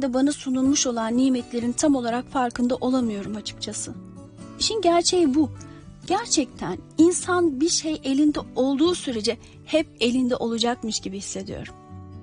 de bana sunulmuş olan nimetlerin tam olarak farkında olamıyorum açıkçası. İşin gerçeği bu. Gerçekten insan bir şey elinde olduğu sürece hep elinde olacakmış gibi hissediyorum.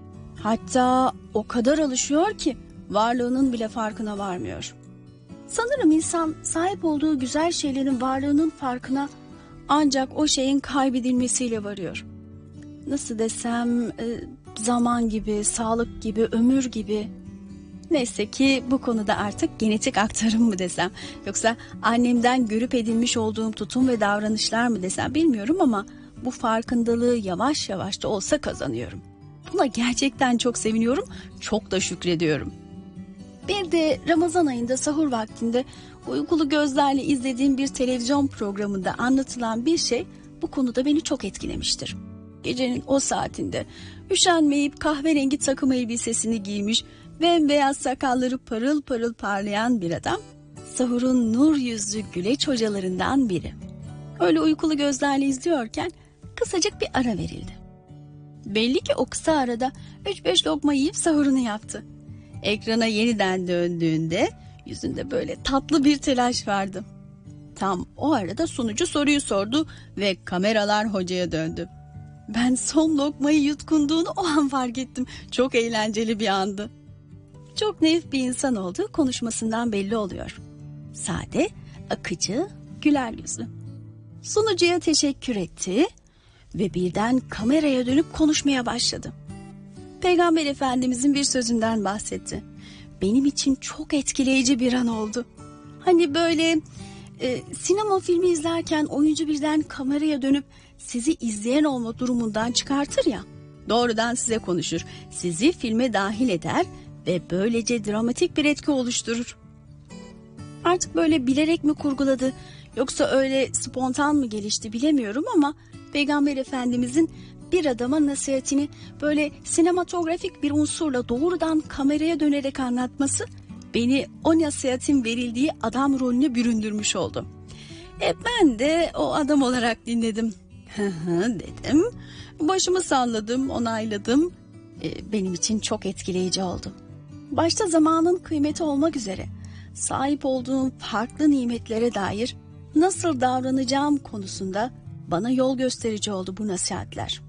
Hatta o kadar alışıyor ki varlığının bile farkına varmıyor. Sanırım insan sahip olduğu güzel şeylerin varlığının farkına ancak o şeyin kaybedilmesiyle varıyor. Nasıl desem, zaman gibi, sağlık gibi, ömür gibi. Neyse ki bu konuda artık genetik aktarım mı desem, yoksa annemden görüp edinmiş olduğum tutum ve davranışlar mı desem bilmiyorum ama bu farkındalığı yavaş yavaş da olsa kazanıyorum. Buna gerçekten çok seviniyorum, çok da şükrediyorum. Bir de Ramazan ayında sahur vaktinde uykulu gözlerle izlediğim bir televizyon programında anlatılan bir şey bu konuda beni çok etkilemiştir. Gecenin o saatinde üşenmeyip kahverengi takım elbisesini giymiş, bembeyaz sakalları parıl parıl parlayan bir adam, sahurun nur yüzlü güleç hocalarından biri. Öyle uykulu gözlerle izliyorken kısacık bir ara verildi. Belli ki o kısa arada 3-5 lokma yiyip sahurunu yaptı. Ekrana yeniden döndüğünde yüzünde böyle tatlı bir telaş vardı. Tam o arada sunucu soruyu sordu ve kameralar hocaya döndü. Ben son lokmayı yutkunduğunu o an fark ettim. Çok eğlenceli bir andı. Çok naif bir insan olduğu konuşmasından belli oluyor. Sade, akıcı, güler yüzlü. Sunucuya teşekkür etti ve birden kameraya dönüp konuşmaya başladı. Peygamber Efendimizin bir sözünden bahsetti. Benim için çok etkileyici bir an oldu. Hani böyle sinema filmi izlerken oyuncu birden kameraya dönüp sizi izleyen olma durumundan çıkartır ya. Doğrudan size konuşur, sizi filme dahil eder ve böylece dramatik bir etki oluşturur. Artık böyle bilerek mi kurguladı yoksa öyle spontan mı gelişti bilemiyorum ama Peygamber Efendimizin bir adama nasihatini böyle sinematografik bir unsurla doğrudan kameraya dönerek anlatması beni o nasihatin verildiği adam rolüne büründürmüş oldu. Ben de o adam olarak dinledim. Dedim. Başımı salladım, onayladım. Benim için çok etkileyici oldu. Başta zamanın kıymeti olmak üzere sahip olduğum farklı nimetlere dair nasıl davranacağım konusunda bana yol gösterici oldu bu nasihatler.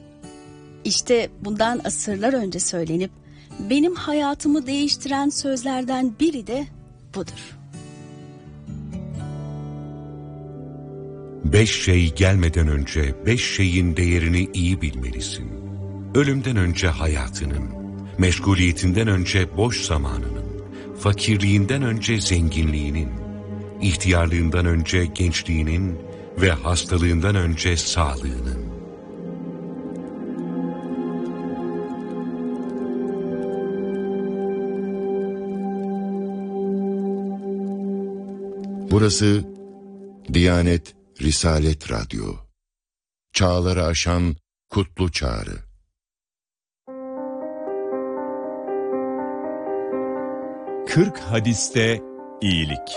İşte bundan asırlar önce söylenip benim hayatımı değiştiren sözlerden biri de budur. 5 şey gelmeden önce 5 şeyin değerini iyi bilmelisin. Ölümden önce hayatının, meşguliyetinden önce boş zamanının, fakirliğinden önce zenginliğinin, ihtiyarlığından önce gençliğinin ve hastalığından önce sağlığının. Burası Diyanet Risalet Radyo. Çağları aşan kutlu çağrı. Kırk hadiste iyilik.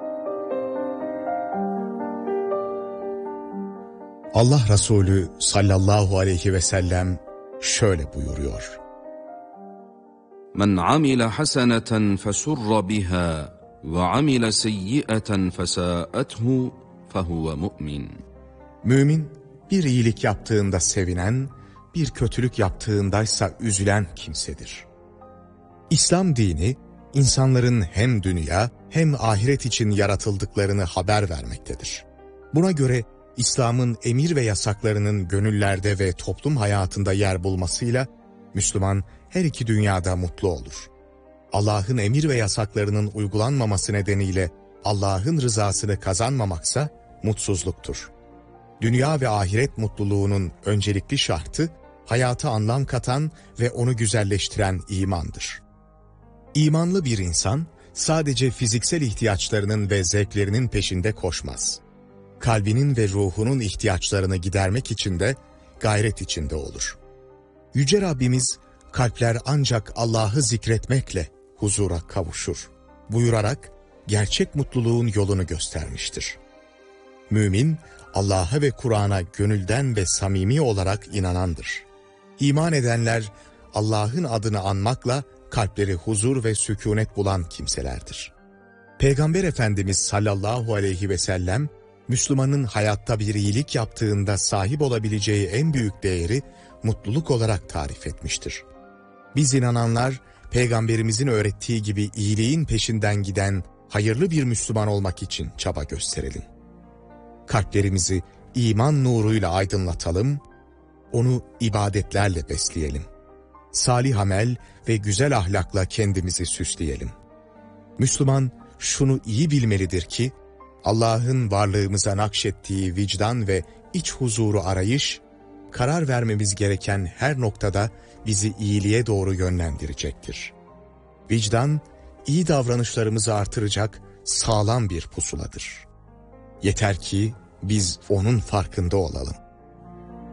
Allah Resulü sallallahu aleyhi ve sellem şöyle buyuruyor. Men amile haseneten fesurra biha ve amile seyyi'eten fesâethu fehuve mu'min. Mümin bir iyilik yaptığında sevinen, bir kötülük yaptığındaysa üzülen kimsedir. İslam dini insanların hem dünya hem ahiret için yaratıldıklarını haber vermektedir. Buna göre İslam'ın emir ve yasaklarının gönüllerde ve toplum hayatında yer bulmasıyla Müslüman her iki dünyada mutlu olur. Allah'ın emir ve yasaklarının uygulanmaması nedeniyle Allah'ın rızasını kazanmamaksa mutsuzluktur. Dünya ve ahiret mutluluğunun öncelikli şartı hayata anlam katan ve onu güzelleştiren imandır. İmanlı bir insan sadece fiziksel ihtiyaçlarının ve zevklerinin peşinde koşmaz. Kalbinin ve ruhunun ihtiyaçlarını gidermek için de gayret içinde olur. Yüce Rabbimiz kalpler ancak Allah'ı zikretmekle huzura kavuşur buyurarak gerçek mutluluğun yolunu göstermiştir. Mümin Allah'a ve Kur'an'a gönülden ve samimi olarak inanandır. İman edenler Allah'ın adını anmakla kalpleri huzur ve sükûnet bulan kimselerdir. Peygamber Efendimiz sallallahu aleyhi ve sellem, Müslümanın hayatta bir iyilik yaptığında sahip olabileceği en büyük değeri mutluluk olarak tarif etmiştir. Biz inananlar, Peygamberimizin öğrettiği gibi iyiliğin peşinden giden hayırlı bir Müslüman olmak için çaba gösterelim. Kalplerimizi iman nuruyla aydınlatalım, onu ibadetlerle besleyelim. Salih amel ve güzel ahlakla kendimizi süsleyelim. Müslüman şunu iyi bilmelidir ki, Allah'ın varlığımıza nakşettiği vicdan ve iç huzuru arayış, karar vermemiz gereken her noktada bizi iyiliğe doğru yönlendirecektir. Vicdan, iyi davranışlarımızı artıracak sağlam bir pusuladır. Yeter ki biz onun farkında olalım.